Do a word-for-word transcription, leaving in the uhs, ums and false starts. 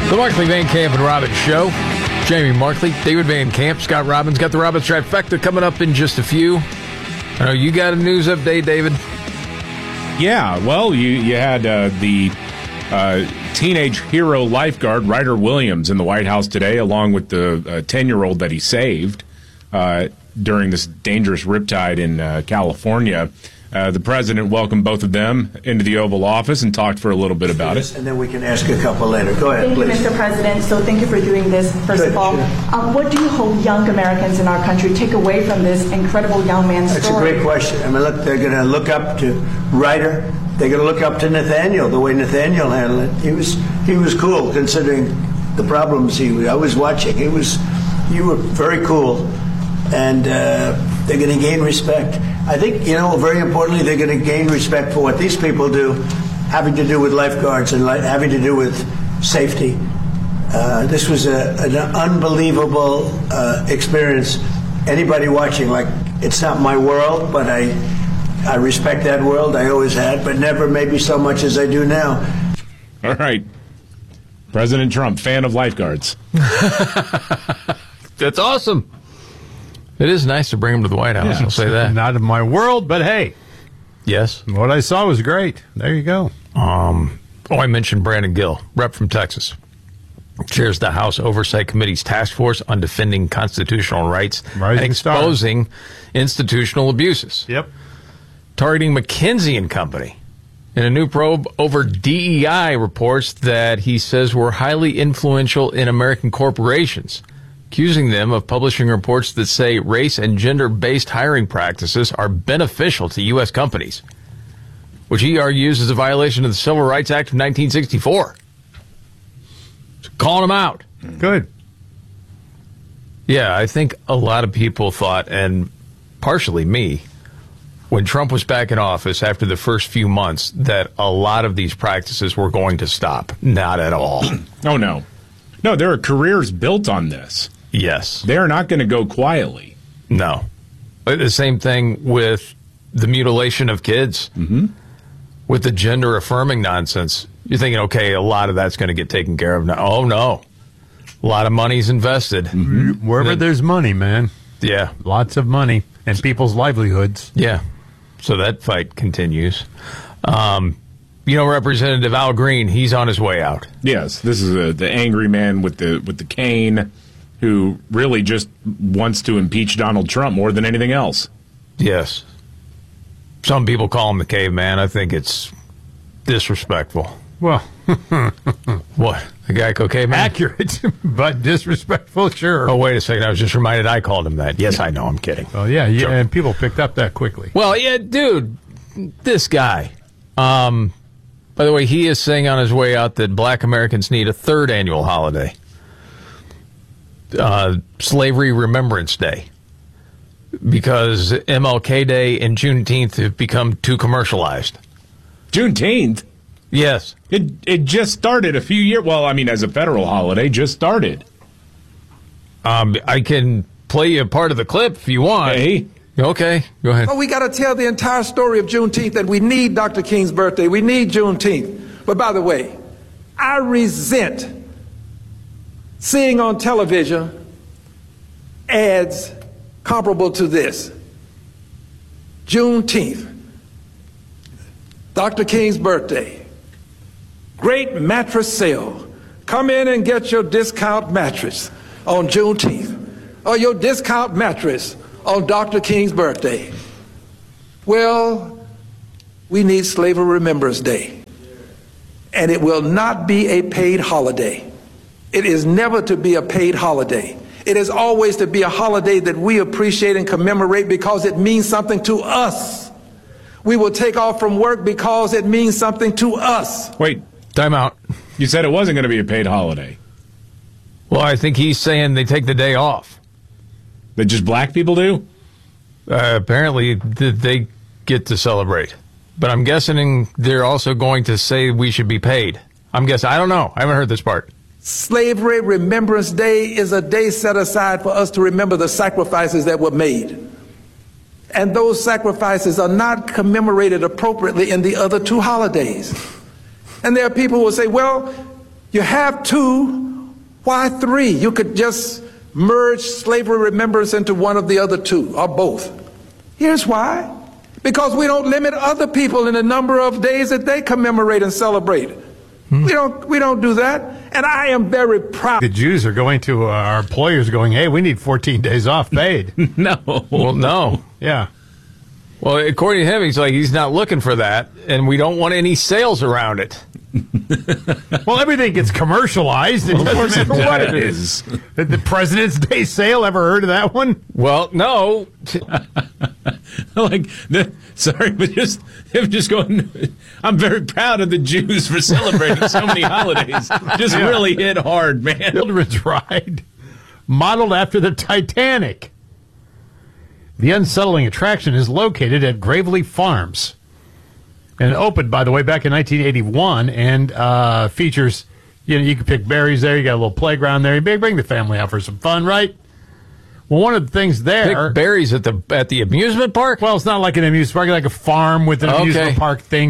The Markley, Van Camp, and Robbins Show. Jamie Markley, David Van Camp, Scott Robbins. Got the Robbins trifecta coming up in just a few. I know you got a news update, David. Yeah, well, you, you had uh, the uh, teenage hero lifeguard, Ryder Williams, in the White House today, along with the uh, ten-year-old that he saved uh, during this dangerous riptide in uh, California. Uh, the president welcomed both of them into the Oval Office and talked for a little bit about it. And then we can ask a couple later. Go ahead, thank please. Thank you, Mister President. So thank you for doing this, first Good, of all. sure. Um, what do you hope young Americans in our country take away from this incredible young man's That's story? a great question. I mean, look, they're going to look up to Ryder. They're going to look up to Nathaniel, the way Nathaniel handled it. He was he was cool considering the problems he was. I was watching. He was, you were very cool. And uh, they're going to gain respect. I think, you know, very importantly, they're going to gain respect for what these people do, having to do with lifeguards and li- having to do with safety. Uh, this was a, an unbelievable uh, experience. Anybody watching, like, it's not my world, but I, I respect that world. I always had, but never maybe so much as I do now. All right. President Trump, fan of lifeguards. That's awesome. It is nice to bring him to the White House, Yeah, I'll say that. Not in my world, but hey. Yes. What I saw was great. There you go. Um, oh, I mentioned Brandon Gill, rep from Texas. Chairs the House Oversight Committee's task force on defending constitutional rights Rising and exposing star. institutional abuses. Yep. Targeting McKinsey and Company. In a new probe over D E I reports that he says were highly influential in American corporations, accusing them of publishing reports that say race and gender-based hiring practices are beneficial to U S companies, which he argues is a violation of the Civil Rights Act of nineteen sixty-four. So calling him out. Good. Yeah, I think a lot of people thought, and partially me, when Trump was back in office after the first few months, that a lot of these practices were going to stop. Not at all. Oh, no. No, there are careers built on this. Yes. They're not going to go quietly. No. The same thing with the mutilation of kids, mm-hmm. with the gender-affirming nonsense. You're thinking, okay, a lot of that's going to get taken care of now. Oh, no. A lot of money's invested. Mm-hmm. Wherever then, there's money, man. Yeah. Lots of money and people's livelihoods. Yeah. So that fight continues. Um, you know, Representative Al Green, he's on his way out. Yes, this is a, the angry man with the with the cane who really just wants to impeach Donald Trump more than anything else. Yes. Some people call him the caveman. I think it's disrespectful. Well, what? The Geico caveman? Accurate, but disrespectful, sure. Oh, wait a second. I was just reminded I called him that. Yes, I know. I'm kidding. Oh, yeah, yeah, Sure. and people picked up that quickly. Well, yeah, dude, this guy. Um, by the way, he is saying on his way out that black Americans need a third annual holiday. Uh, Slavery Remembrance Day. Because M L K Day and Juneteenth have become too commercialized. Juneteenth? Yes. It it just started a few years. Well, I mean, as a federal holiday, just started. Um, I can play you a part of the clip if you want. Hey. Okay, go ahead. Well, we got to tell the entire story of Juneteenth, that we need Doctor King's birthday. We need Juneteenth. But by the way, I resent seeing on television ads comparable to this. Juneteenth, Doctor King's birthday, great mattress sale. Come in and get your discount mattress on Juneteenth, or your discount mattress on Doctor King's birthday. Well, we need Slavery Remembrance Day, and it will not be a paid holiday. It is never to be a paid holiday. It is always to be a holiday that we appreciate and commemorate because it means something to us. We will take off from work because it means something to us. Wait, time out. You said it wasn't going to be a paid holiday. Well, I think he's saying they take the day off. That just black people do? Uh, apparently, th- they get to celebrate. But I'm guessing they're also going to say we should be paid. I'm guessing. I don't know. I haven't heard this part. Slavery Remembrance Day is a day set aside for us to remember the sacrifices that were made. And those sacrifices are not commemorated appropriately in the other two holidays. And there are people who will say, well, You have two, why three? You could just merge slavery remembrance into one of the other two, or both. Here's why. Because we don't limit other people in the number of days that they commemorate and celebrate. Hmm. We don't we don't do that. And I am very proud. The Jews are going to uh, our employers going, hey, we need fourteen days off paid. No. Well, no. Yeah. Well, according to him, he's like, he's not looking for that, and we don't want any sales around it. Well, everything gets commercialized. It Well, of course doesn't it matter what it does. is. The, the President's Day sale, ever heard of that one? Well, no. like, the, sorry, but just him just going, I'm very proud of the Jews for celebrating so many holidays. Just Yeah. really hit hard, man. Children's ride, modeled after the Titanic. The unsettling attraction is located at Gravely Farms. And it opened, by the way, back in nineteen eighty-one, and uh, features, you know, you can pick berries there. You got a little playground there. You bring the family out for some fun, right? Well, one of the things there, Pick berries at the at the amusement park. well, it's not like an amusement park, like a farm with an Okay. amusement park thing